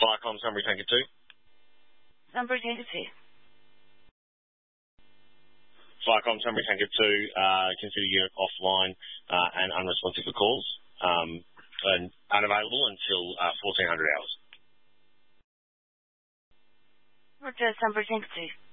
Viacom, Sunbury Tanker 2. Sunbury Tanker 2. Viacom, Sunbury Tanker 2, consider unit offline and unresponsive for calls and unavailable until 1400 hours. Roger, Sunbury Tanker 2.